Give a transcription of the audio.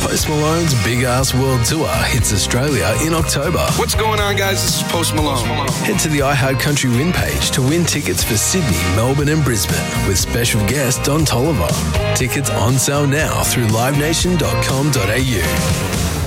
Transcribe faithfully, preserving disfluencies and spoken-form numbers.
Post Malone's Big Ass World Tour hits Australia in October. What's going on, guys? This is Post Malone. Head to the iHeart Country Win page to win tickets for Sydney, Melbourne and Brisbane with special guest Don Toliver. Tickets on sale now through live nation dot com dot a u.